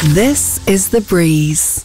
This is The Breeze.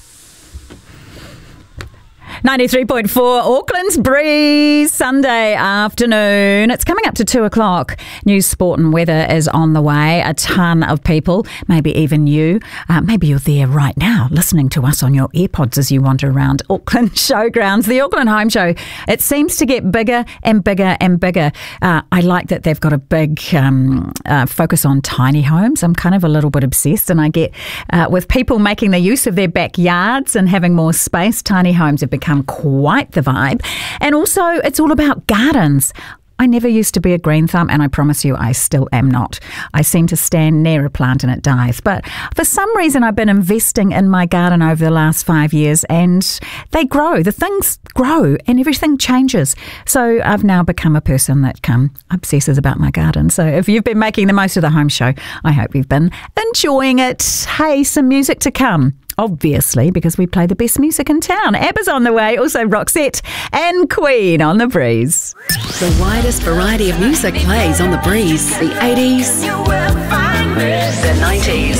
93.4 Auckland's Breeze, Sunday afternoon. It's coming up to 2 o'clock. News, sport and weather is on the way. A ton of people, maybe even you. Maybe you're there right now listening to us on your AirPods as you wander around Auckland showgrounds. The Auckland Home Show, it seems to get bigger and bigger and bigger. I like that they've got a big focus on tiny homes. I'm kind of a little bit obsessed, and I get with people making the use of their backyards and having more space. Tiny homes have become quite the vibe. And also, it's all about gardens. I never used to be a green thumb, and I promise you I still am not. I seem to stand near a plant and it dies. But for some reason, I've been investing in my garden over the last 5 years, and they grow. The things grow and everything changes. So I've now become a person that obsesses about my garden. So if you've been making the most of the home show, I hope you've been enjoying it. Hey, some music to come. Obviously, because we play the best music in town. ABBA's on the way, also Roxette and Queen on The Breeze. The widest variety of music plays on The Breeze. The 80s, the 90s,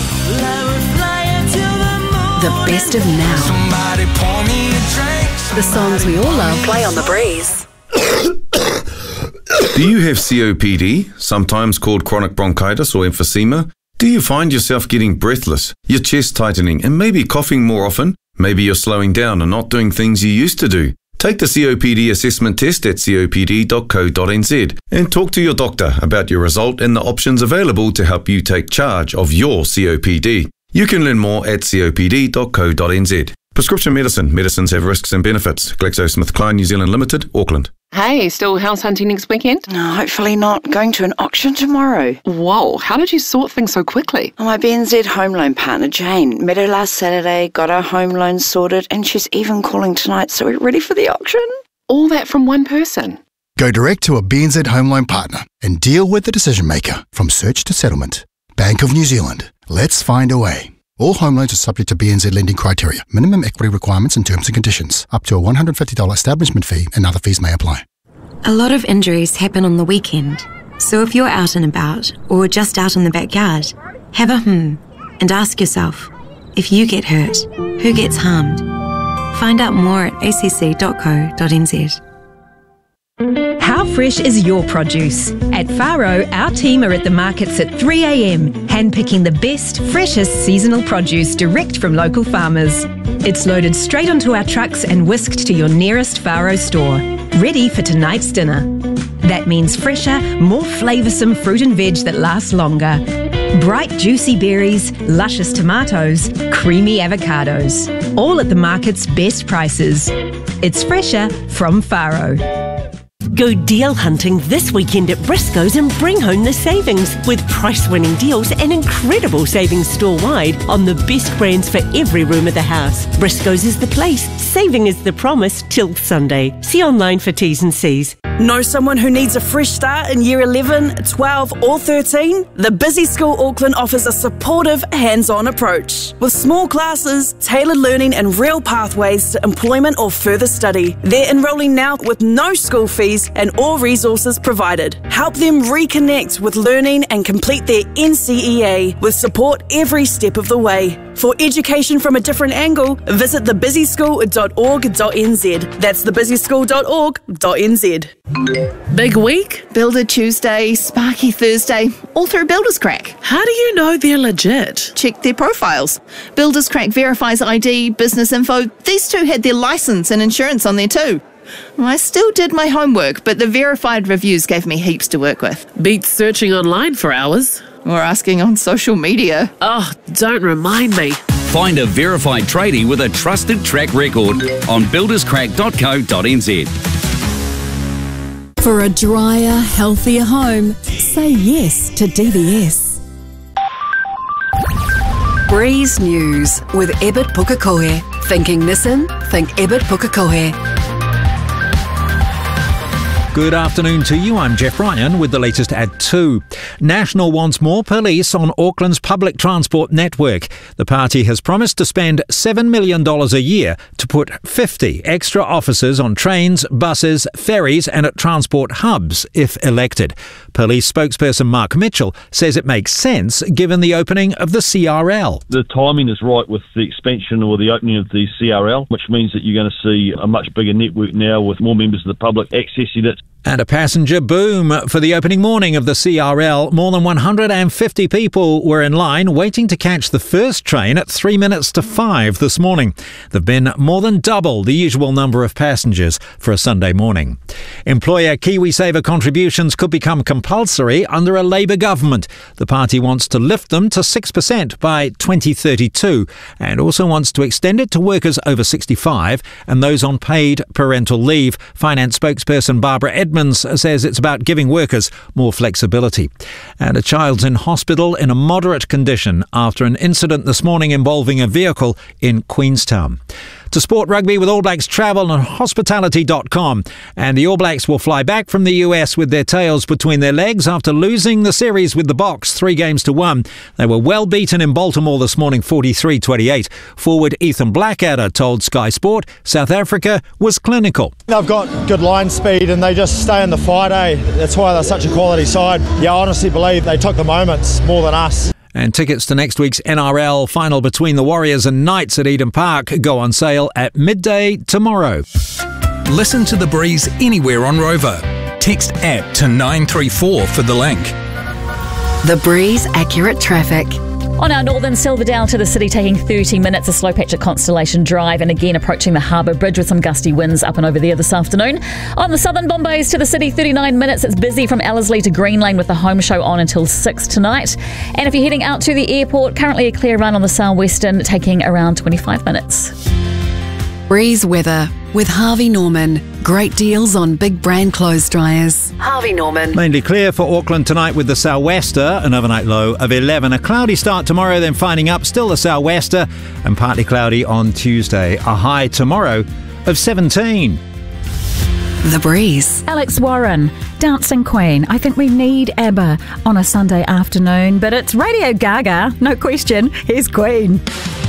the best of now. The songs we all love play on The Breeze. Do you have COPD, sometimes called chronic bronchitis or emphysema? Do you find yourself getting breathless, your chest tightening, and maybe coughing more often? Maybe you're slowing down and not doing things you used to do. Take the COPD assessment test at copd.co.nz and talk to your doctor about your result and the options available to help you take charge of your COPD. You can learn more at copd.co.nz. Prescription medicine. Medicines have risks and benefits. GlaxoSmithKline New Zealand Limited, Auckland. Hey, still house hunting next weekend? No, hopefully not. Going to an auction tomorrow. Whoa, how did you sort things so quickly? My BNZ home loan partner, Jane, met her last Saturday, got our home loan sorted, and she's even calling tonight, so we're ready for the auction. All that from one person? Go direct to a BNZ home loan partner and deal with the decision maker from search to settlement. Bank of New Zealand. Let's find a way. All home loans are subject to BNZ lending criteria, minimum equity requirements and terms and conditions. Up to a $150 establishment fee and other fees may apply. A lot of injuries happen on the weekend. So if you're out and about or just out in the backyard, have a and ask yourself, if you get hurt, who gets harmed? Find out more at acc.co.nz. How fresh is your produce? At Faro, our team are at the markets at 3 a.m, handpicking the best, freshest seasonal produce direct from local farmers. It's loaded straight onto our trucks and whisked to your nearest Faro store, ready for tonight's dinner. That means fresher, more flavoursome fruit and veg that lasts longer. Bright, juicy berries, luscious tomatoes, creamy avocados. All at the market's best prices. It's fresher from Faro. Go deal hunting this weekend at Briscoe's and bring home the savings with price-winning deals and incredible savings store-wide on the best brands for every room of the house. Briscoe's is the place. Saving is the promise till Sunday. See online for T's and C's. Know someone who needs a fresh start in year 11, 12 or 13? The Busy School Auckland offers a supportive, hands-on approach. With small classes, tailored learning and real pathways to employment or further study. They're enrolling now with no school fees and all resources provided. Help them reconnect with learning and complete their NCEA with support every step of the way. For education from a different angle, visit thebusyschool.org.nz. That's thebusyschool.org.nz. Big week, Builder Tuesday, Sparky Thursday, all through Builders Crack. How do you know they're legit? Check their profiles. Builders Crack verifies ID, business info. These two had their license and insurance on there too. I still did my homework, but the verified reviews gave me heaps to work with. Beats searching online for hours. Or asking on social media. Oh, don't remind me. Find a verified tradie with a trusted track record on builderscrack.co.nz. For a drier, healthier home, say yes to DVS. Breeze News with Ebert Pukekohe. Thinking Nissan? Think Ebert Pukekohe. Good afternoon to you. I'm Jeff Ryan with the latest at 2. National wants more police on Auckland's public transport network. The party has promised to spend $7 million a year to put 50 extra officers on trains, buses, ferries and at transport hubs if elected. Police spokesperson Mark Mitchell says it makes sense given the opening of the CRL. The timing is right with the expansion or the opening of the CRL, which means that you're going to see a much bigger network now with more members of the public accessing it. And a passenger boom for the opening morning of the CRL. More than 150 people were in line waiting to catch the first train at 3 minutes to 5 this morning. There've been more than double the usual number of passengers for a Sunday morning. Employer KiwiSaver contributions could become compulsory under a Labour government. The party wants to lift them to 6% by 2032 and also wants to extend it to workers over 65 and those on paid parental leave. Finance spokesperson Barbara Edmonds says it's about giving workers more flexibility. And a child's in hospital in a moderate condition after an incident this morning involving a vehicle in Queenstown. To sport rugby with All Blacks travel on hospitality.com. And the All Blacks will fly back from the US with their tails between their legs after losing the series with the Box 3-1. They were well beaten in Baltimore this morning 43-28. Forward Ethan Blackadder told Sky Sport South Africa was clinical. They've got good line speed and they just stay in the fight, That's why they're such a quality side. Yeah, I honestly believe they took the moments more than us. And tickets to next week's NRL final between the Warriors and Knights at Eden Park go on sale at midday tomorrow. Listen to The Breeze anywhere on Rover. Text APP to 934 for the link. The Breeze Accurate Traffic. On our northern Silverdale to the city, taking 30 minutes, a slow patch at Constellation Drive and again approaching the Harbour Bridge with some gusty winds up and over there this afternoon. On the southern Bombays to the city, 39 minutes. It's busy from Ellerslie to Green Lane with the home show on until 6 tonight. And if you're heading out to the airport, currently a clear run on the Southwestern, taking around 25 minutes. Breeze weather with Harvey Norman. Great deals on big brand clothes dryers. Harvey Norman. Mainly clear for Auckland tonight with the sou'wester, an overnight low of 11. A cloudy start tomorrow, then finding up, still the sou'wester, and partly cloudy on Tuesday. A high tomorrow of 17. The Breeze. Alex Warren, Dancing Queen. I think we need ABBA on a Sunday afternoon, but it's Radio Gaga, no question. Here's Queen.